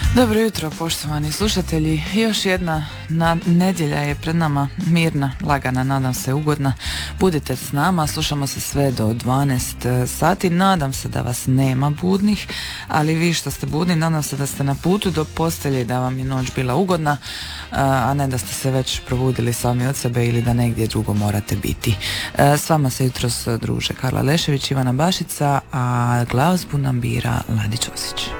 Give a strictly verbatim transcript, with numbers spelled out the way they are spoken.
Dobro jutro, poštovani slušatelji. Još jedna na, nedjelja je pred nama, mirna, lagana, nadam se ugodna. Budite s nama, slušamo se sve do dvanaest sati. Nadam se da vas nema budnih, ali vi što ste budni, nadam se da ste na putu do postelje, da vam je noć bila ugodna, a ne da ste se već probudili sami od sebe ili da negdje drugo morate biti. S vama se jutros druže Karla Lešević, Ivana Bašica, a glazbu nam bira Ladi Ćosić.